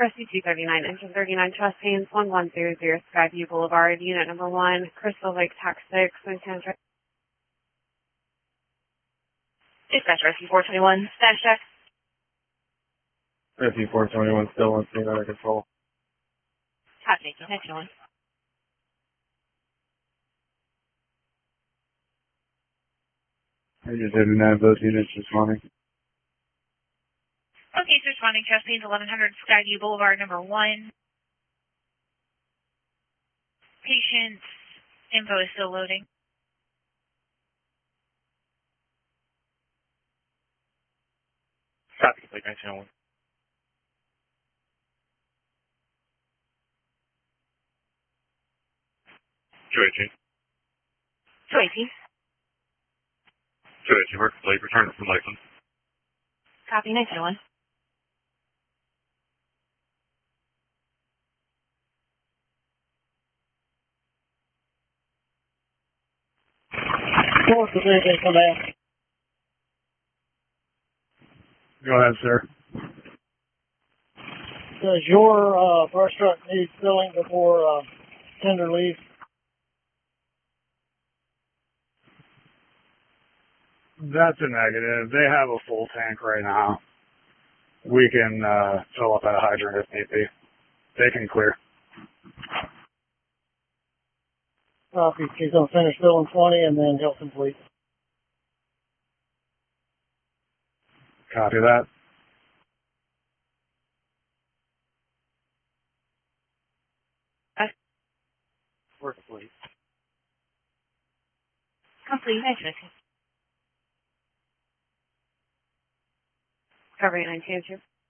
Cressy 239, engine 39, chest pains 1100, Skyview Boulevard, unit number 1, Crystal Lake Tax 6, Winchester. Dispatch Rescue 421, status check. Rescue 421 still on scene under control. Copy, next one. I just didn't have those units this morning. Okay, so responding chest pains 1100, Skyview Boulevard, number 1. Patient's info is still loading. Copy, complete 1901. Joy 218. work complete, return it from Lakeland. Copy, 1901. Fourth Division Command. Go ahead, sir. Does your brush truck need filling before tender leaves? That's a negative. They have a full tank right now. We can fill up at a hydrant if need be. They can clear. Copy. She's going to finish filling 20 and then he'll complete. Copy that. Work complete. Complete, next rescue. Cover 892.